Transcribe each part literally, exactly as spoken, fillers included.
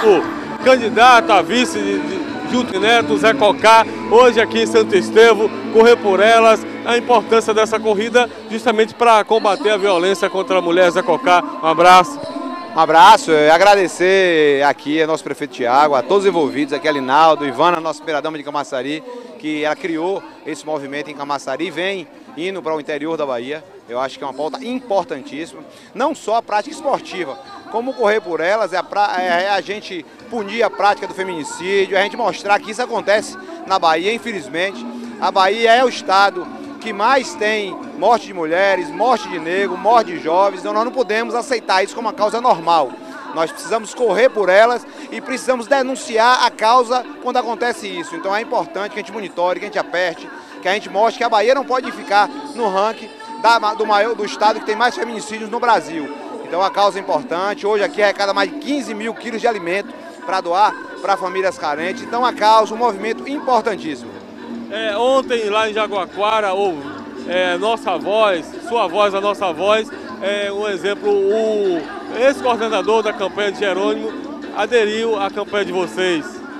novo candidato a vice de, de Júlio Neto, Zé Cocá, hoje aqui em Santo Estevão, correr por elas, a importância dessa corrida justamente para combater a violência contra a mulher. Zé Cocá, um abraço. Um abraço, e agradecer aqui ao nosso prefeito Tiago, a todos os envolvidos, aqui a Linaldo, Ivana, nossa primeira-dama de Camaçari, que ela criou esse movimento em Camaçari e vem indo para o interior da Bahia. Eu acho que é uma pauta importantíssima, não só a prática esportiva, como correr por elas, é a, pra, é a gente punir a prática do feminicídio, é a gente mostrar que isso acontece na Bahia, infelizmente. A Bahia é o estado que mais tem morte de mulheres, morte de negros, morte de jovens, então nós não podemos aceitar isso como uma causa normal. Nós precisamos correr por elas e precisamos denunciar a causa quando acontece isso. Então é importante que a gente monitore, que a gente aperte, que a gente mostre que a Bahia não pode ficar no ranking da, do, maior, do estado que tem mais feminicídios no Brasil. Então a causa é importante. Hoje aqui arrecada mais de quinze mil quilos de alimento para doar para famílias carentes. Então a causa, um movimento importantíssimo. É, ontem lá em Jaguaquara, ou é, Nossa Voz, Sua Voz, a Nossa Voz, é um exemplo, o ex-coordenador da campanha de Jerônimo aderiu à campanha de vocês.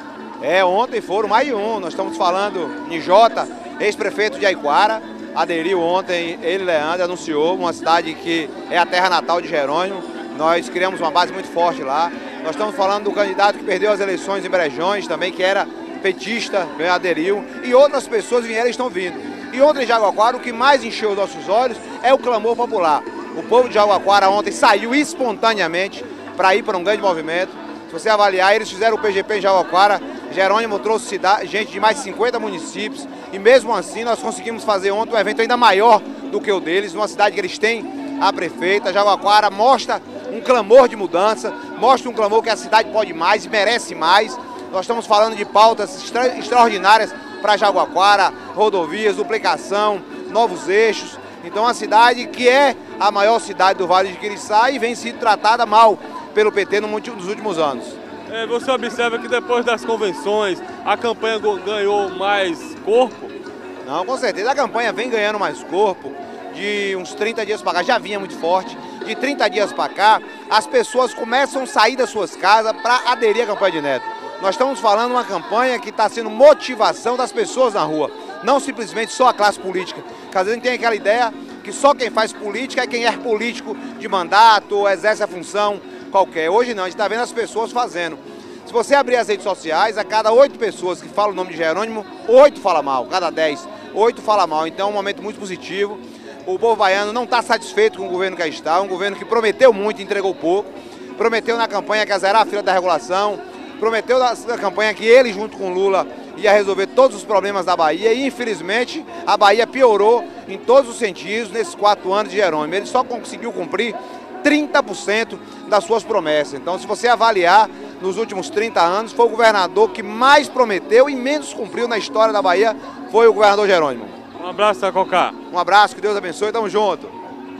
É, ontem foram mais de um, nós estamos falando em Jota, ex-prefeito de Aiquara, aderiu ontem, ele, Leandro, anunciou, uma cidade que é a terra natal de Jerônimo. Nós criamos uma base muito forte lá. Nós estamos falando do candidato que perdeu as eleições em Brejões, também que era petista, aderiu, e outras pessoas vieram e estão vindo. E ontem em Jaguaquara, o que mais encheu os nossos olhos é o clamor popular. O povo de Jaguaquara ontem saiu espontaneamente para ir para um grande movimento. Se você avaliar, eles fizeram o P G P em Jaguaquara, Jerônimo trouxe cidade, gente de mais de cinquenta municípios, e mesmo assim nós conseguimos fazer ontem um evento ainda maior do que o deles, numa cidade que eles têm a prefeita. Jaguaquara mostra um clamor de mudança, mostra um clamor que a cidade pode mais e merece mais. Nós estamos falando de pautas extra, extraordinárias para Jaguaquara, rodovias, duplicação, novos eixos. Então a cidade que é a maior cidade do Vale de Quiriçá e vem sendo tratada mal pelo P T nos últimos anos. É, você observa que depois das convenções a campanha ganhou mais corpo? Não, com certeza a campanha vem ganhando mais corpo. De uns trinta dias para cá, já vinha muito forte. De trinta dias para cá, as pessoas começam a sair das suas casas para aderir à campanha de Neto. Nós estamos falando de uma campanha que está sendo motivação das pessoas na rua, não simplesmente só a classe política. Porque às vezes a gente tem aquela ideia que só quem faz política é quem é político de mandato ou exerce a função qualquer. Hoje não, a gente está vendo as pessoas fazendo. Se você abrir as redes sociais, a cada oito pessoas que falam o nome de Jerônimo, oito falam mal, cada dez, oito falam mal. Então é um momento muito positivo. O povo baiano não está satisfeito com o governo que aí está, um governo que prometeu muito e entregou pouco. Prometeu na campanha que ia zerar a fila da regulação, prometeu na campanha que ele, junto com Lula, ia resolver todos os problemas da Bahia e, infelizmente, a Bahia piorou em todos os sentidos nesses quatro anos de Jerônimo. Ele só conseguiu cumprir trinta por cento das suas promessas. Então, se você avaliar, nos últimos trinta anos, foi o governador que mais prometeu e menos cumpriu na história da Bahia, foi o governador Jerônimo. Um abraço, Zé Cocá. Um abraço, que Deus abençoe, tamo junto.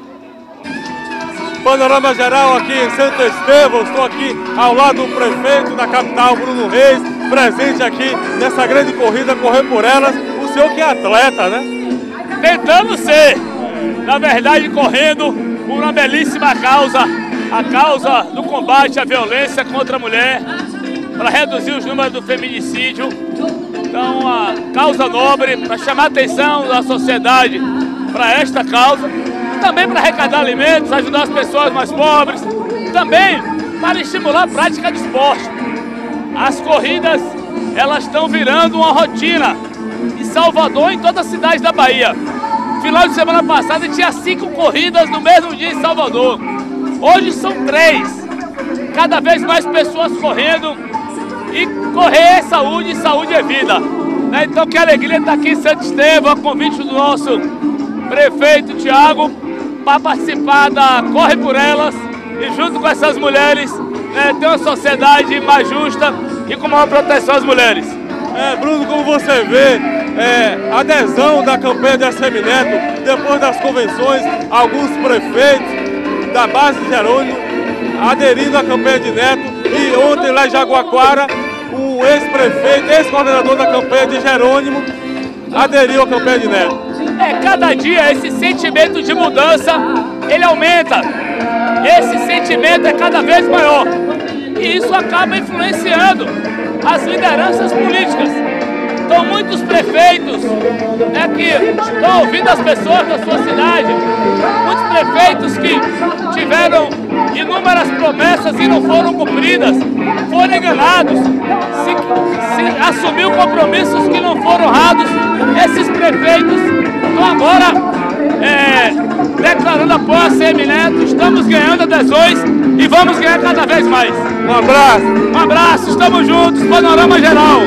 Panorama geral aqui em Santo Estevão, estou aqui ao lado do prefeito da capital, Bruno Reis, presente aqui nessa grande corrida, correr por elas. O senhor que é atleta, né? Tentando ser, na verdade correndo por uma belíssima causa, a causa do combate à violência contra a mulher, para reduzir os números do feminicídio. Então, uma causa nobre, para chamar a atenção da sociedade para esta causa, também para arrecadar alimentos, ajudar as pessoas mais pobres, também para estimular a prática de esporte. As corridas, elas estão virando uma rotina em Salvador e em todas as cidades da Bahia. Final de semana passada tinha cinco corridas no mesmo dia em Salvador. Hoje são três. Cada vez mais pessoas correndo. E correr é saúde, e saúde é vida. Então que alegria estar aqui em Santo Estevão, a convite do nosso prefeito Tiago, para participar da Corre por Elas e junto com essas mulheres, né, ter uma sociedade mais justa e com maior proteção às mulheres. É, Bruno, como você vê, é, a adesão da campanha de Semineto, depois das convenções, alguns prefeitos da base de Jerônimo aderindo à campanha de Neto, e ontem lá em Jaguaquara, o ex-prefeito, ex-coordenador da campanha de Jerônimo, aderiu à campanha de Neto. É, cada dia esse sentimento de mudança, ele aumenta. Esse sentimento é cada vez maior. E isso acaba influenciando as lideranças políticas. Então muitos prefeitos né, que estão ouvindo as pessoas da sua cidade, muitos prefeitos que tiveram inúmeras promessas e não foram cumpridas, foram enganados, se, se assumiu compromissos que não foram honrados, esses prefeitos estão agora é, declarando apoio a Semineto, estamos ganhando adesões e vamos ganhar cada vez mais. Um abraço. Um abraço, estamos juntos, Panorama Geral.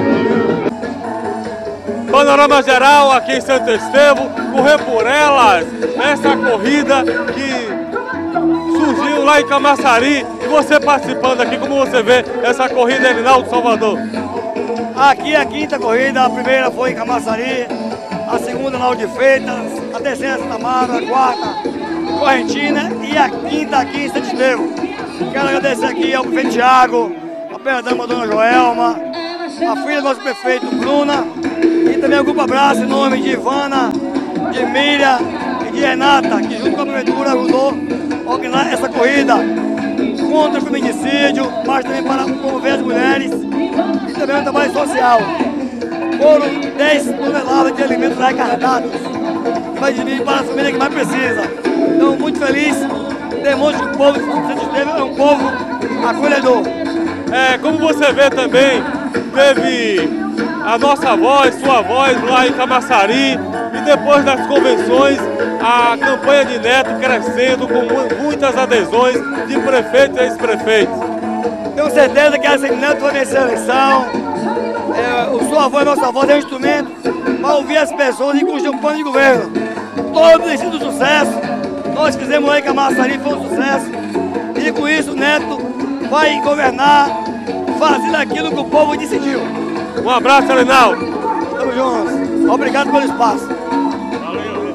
Panorama Geral aqui em Santo Estevão, correr por elas, essa corrida que surgiu lá em Camaçari e você participando aqui, como você vê essa corrida Erinaldo Salvador? Aqui é a quinta corrida, a primeira foi em Camaçari, a segunda na de Freitas, a terceira Santa Mara, a quarta Correntina e a quinta aqui em Santo Estevão. Quero agradecer aqui ao prefeito Thiago, a primeira-dama Dona Joelma, a filha do nosso prefeito Bruna, e também um grupo abraço em nome de Ivana, de Miriam e de Renata, que junto com a prefeitura ajudou a organizar essa corrida contra o feminicídio, mas também para promover as mulheres e também um trabalho social. Foram dez toneladas de alimentos arrecadados, que vai dividir para a família que mais precisa. Então, muito feliz, demonstra que o povo de Santo Estevão é um povo acolhedor. É, como você vê também, teve a nossa voz, sua voz lá em Camaçari e depois das convenções, a campanha de Neto crescendo com muitas adesões de prefeitos e ex-prefeitos. Tenho certeza que a Semineto vai vencer a eleição. É, o sua voz, nossa voz é um instrumento para ouvir as pessoas e construir um plano de governo. Todos têm sido sucesso. Nós fizemos lá em Camaçari, foi um sucesso. E com isso o Neto vai governar fazendo aquilo que o povo decidiu. Um abraço, Erinaldo. Tamo juntos. Obrigado pelo espaço. Valeu.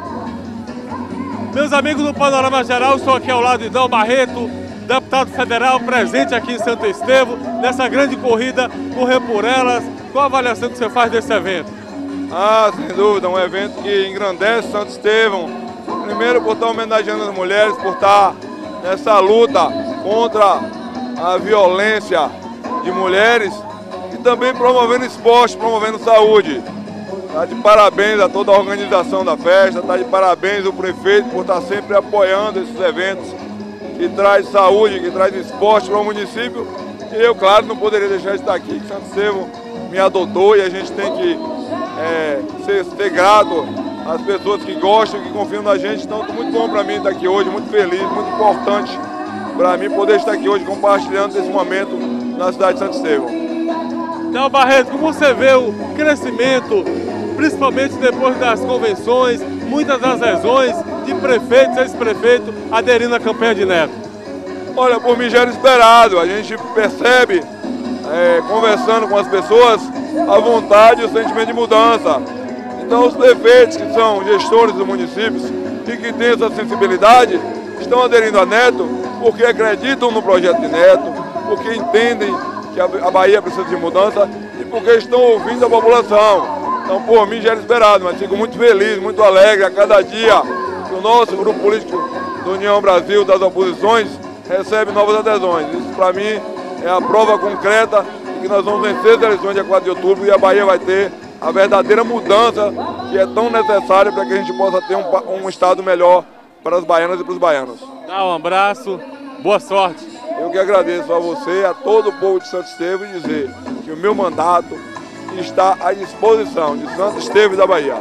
Meus amigos do Panorama Geral, estou aqui ao lado de Dão Barreto, deputado federal presente aqui em Santo Estevão, nessa grande corrida, correr por elas. Qual a avaliação que você faz desse evento? Ah, sem dúvida, um evento que engrandece Santo Estevão. Primeiro por estar homenageando as mulheres, por estar nessa luta contra a violência de mulheres e também promovendo esporte, promovendo saúde. Está de parabéns a toda a organização da festa, está de parabéns o prefeito por estar sempre apoiando esses eventos que traz saúde, que traz esporte para o município. E eu, claro, não poderia deixar de estar aqui, que Santo Estevão me adotou e a gente tem que é, ser, ser grato às pessoas que gostam, que confiam na gente. Então, muito bom para mim estar aqui hoje, muito feliz, muito importante para mim poder estar aqui hoje compartilhando esse momento na cidade de Santo Estevão. Então, Barreto, como você vê o crescimento, principalmente depois das convenções, muitas adesões de prefeitos e ex-prefeitos aderindo à campanha de Neto? Olha, por mim já era esperado, a gente percebe, é, conversando com as pessoas, a vontade e o sentimento de mudança. Então os prefeitos que são gestores dos municípios e que têm essa sensibilidade, estão aderindo a Neto porque acreditam no projeto de Neto, porque entendem que a Bahia precisa de mudança e porque estão ouvindo a população. Então, por mim já era esperado, mas fico muito feliz, muito alegre a cada dia que o nosso grupo político do União Brasil das oposições recebe novas adesões. Isso, para mim, é a prova concreta de que nós vamos vencer as eleições dia quatro de outubro e a Bahia vai ter a verdadeira mudança que é tão necessária para que a gente possa ter um, um estado melhor para as baianas e para os baianos. Dá um abraço, boa sorte. Eu que agradeço a você, a todo o povo de Santo Estevão e dizer que o meu mandato está à disposição de Santo Estevão e da Bahia.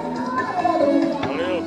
Valeu.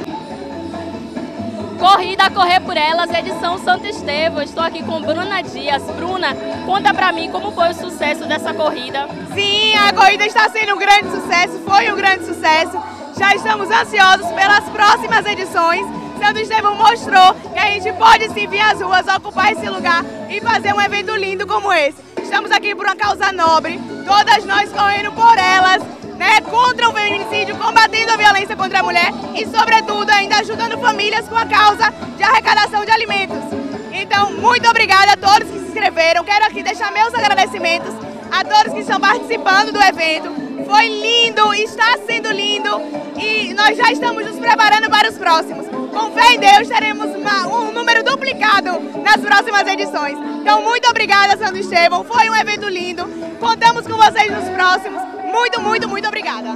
Corrida Correr por Elas, edição Santo Estevão. Estou aqui com Bruna Dias. Bruna, conta pra mim como foi o sucesso dessa corrida. Sim, a corrida está sendo um grande sucesso, foi um grande sucesso. Já estamos ansiosos pelas próximas edições. Santo Estevão mostrou que a gente pode sim vir às ruas, ocupar esse lugar e fazer um evento lindo como esse. Estamos aqui por uma causa nobre, todas nós correndo por elas, né, contra o feminicídio, combatendo a violência contra a mulher e, sobretudo, ainda ajudando famílias com a causa de arrecadação de alimentos. Então, muito obrigada a todos que se inscreveram. Quero aqui deixar meus agradecimentos a todos que estão participando do evento. Foi lindo, está sendo lindo e nós já estamos nos preparando para os próximos. com fé em Deus, teremos uma, um número duplicado nas próximas edições. Então, muito obrigada, Santo Estevão. Foi um evento lindo. Contamos com vocês nos próximos. Muito, muito, muito obrigada.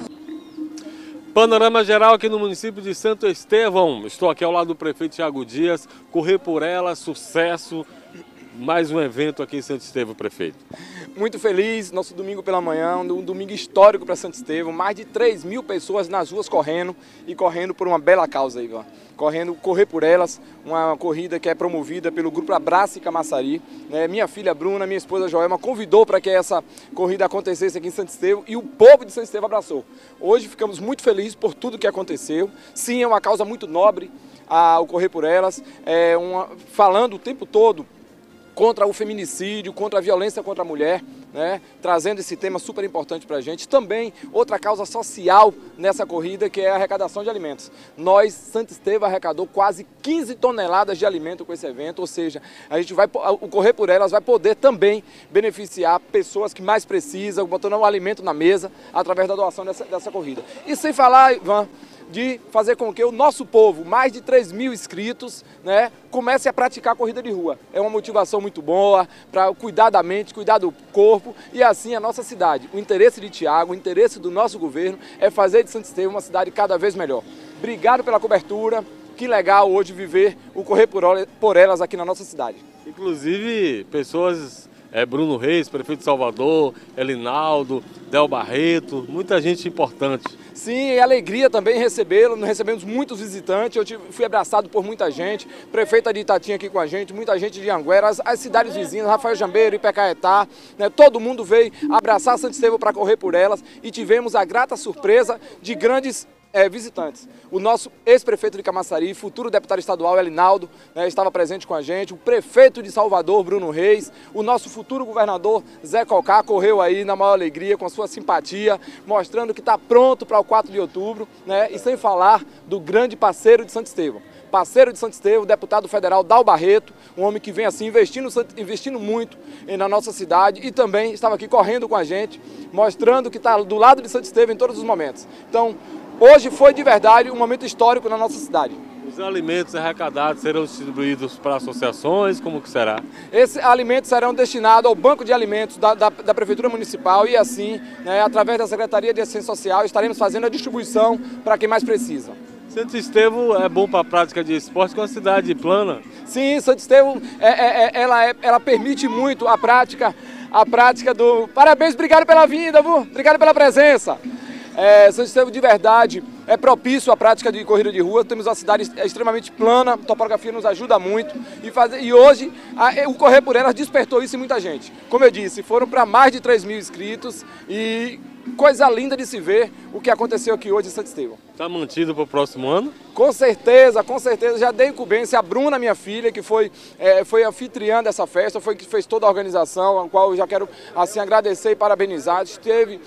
Panorama geral aqui no município de Santo Estevão. Estou aqui ao lado do prefeito Thiago Dias. Correr por ela, sucesso. Mais um evento aqui em Santo Estevão, prefeito. Muito feliz, nosso domingo pela manhã, um domingo histórico para Santo Estevão. Mais de três mil pessoas nas ruas correndo e correndo por uma bela causa, Ivan. Correndo, correr por elas, uma corrida que é promovida pelo grupo Abrace Camaçari. Né? Minha filha Bruna, minha esposa Joelma convidou para que essa corrida acontecesse aqui em Santo Estevão e o povo de Santo Estevão abraçou. Hoje ficamos muito felizes por tudo que aconteceu. Sim, é uma causa muito nobre, a, o correr por elas, é uma, falando o tempo todo contra o feminicídio, contra a violência contra a mulher, né? Trazendo esse tema super importante para a gente. Também outra causa social nessa corrida, que é a arrecadação de alimentos. Nós, Santo Estevão, arrecadou quase quinze toneladas de alimento com esse evento, ou seja, a gente vai, o Correr por Elas vai poder também beneficiar pessoas que mais precisam, botando o alimento na mesa, através da doação dessa, dessa corrida. E sem falar, Ivan, de fazer com que o nosso povo, mais de três mil inscritos, né, comece a praticar a corrida de rua. É uma motivação muito boa para cuidar da mente, cuidar do corpo e assim a nossa cidade. O interesse de Thiago, o interesse do nosso governo é fazer de Santo Estevão uma cidade cada vez melhor. Obrigado pela cobertura, que legal hoje viver o Correr por Elas aqui na nossa cidade. Inclusive pessoas... É Bruno Reis, prefeito de Salvador, Elinaldo, Del Barreto, muita gente importante. Sim, é alegria também recebê-lo, nós recebemos muitos visitantes, eu tive, fui abraçado por muita gente, prefeita de Itatinha aqui com a gente, muita gente de Anguera, as, as cidades vizinhas, Rafael Jambeiro, Ipecaetá, né, todo mundo veio abraçar Santo Estevão para correr por elas e tivemos a grata surpresa de grandes É, visitantes. O nosso ex-prefeito de Camaçari, futuro deputado estadual Elinaldo, né, estava presente com a gente, o prefeito de Salvador, Bruno Reis, o nosso futuro governador Zé Cocá correu aí na maior alegria, com a sua simpatia, mostrando que está pronto para o quatro de outubro, né, e sem falar do grande parceiro de Santo Estevão. Parceiro de Santo Estevão, deputado federal Del Barreto, um homem que vem assim investindo, investindo muito na nossa cidade e também estava aqui correndo com a gente, mostrando que está do lado de Santo Estevão em todos os momentos. Então, hoje foi de verdade um momento histórico na nossa cidade. Os alimentos arrecadados serão distribuídos para associações, como que será? Esses alimentos serão destinados ao Banco de Alimentos da, da, da Prefeitura Municipal e assim, né, através da Secretaria de Assistência Social, estaremos fazendo a distribuição para quem mais precisa. Santo Estevão é bom para a prática de esporte, com a cidade plana? Sim, Santo Estevão, é, é, ela, é, ela permite muito a prática, a prática do... Parabéns, obrigado pela vinda, viu? Obrigado pela presença. É, Santo Estevão de verdade é propício à prática de corrida de rua, temos uma cidade extremamente plana, a topografia nos ajuda muito e, faz, e hoje a, o Correr por Elas despertou isso em muita gente. Como eu disse, foram para mais de três mil inscritos e coisa linda de se ver o que aconteceu aqui hoje em Santo Estevão. Está mantido para o próximo ano? Com certeza, com certeza, já dei incumbência a Bruna, minha filha, que foi, é, foi anfitriã dessa festa, foi que fez toda a organização, a qual eu já quero assim agradecer e parabenizar, esteve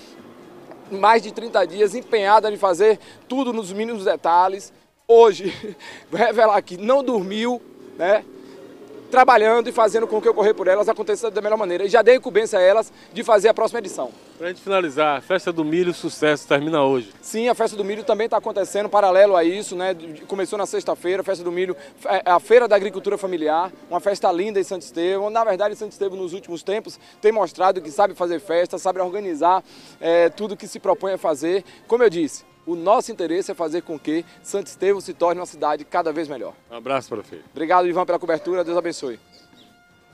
mais de trinta dias empenhada em fazer tudo nos mínimos detalhes. Hoje, revelar que não dormiu, né, trabalhando e fazendo com que o Correr por Elas aconteça da melhor maneira. E já dei incumbência a elas de fazer a próxima edição. Para a gente finalizar, a Festa do Milho Sucesso termina hoje. Sim, a Festa do Milho também está acontecendo paralelo a isso, né? Começou na sexta-feira, a Festa do Milho, a Feira da Agricultura Familiar, uma festa linda em Santo Estevão. Na verdade, Santo Estevão nos últimos tempos tem mostrado que sabe fazer festa, sabe organizar é, tudo que se propõe a fazer. Como eu disse, o nosso interesse é fazer com que Santo Estevão se torne uma cidade cada vez melhor. Um abraço, prefeito. Obrigado, Ivan, pela cobertura. Deus abençoe.